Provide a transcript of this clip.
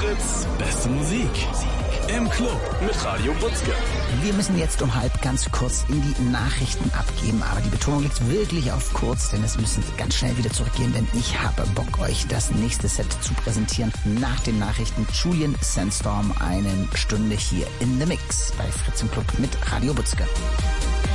Fritz, beste Musik. Im Club mit Radio Butzke. Wir müssen jetzt um halb ganz kurz in die Nachrichten abgeben, aber die Betonung liegt wirklich auf kurz, denn es müssen ganz schnell wieder zurückgehen, denn ich habe Bock, euch das nächste Set zu präsentieren. Nach den Nachrichten Julian Sandstorm, eine Stunde hier in The Mix bei Fritz im Club mit Radio Butzke.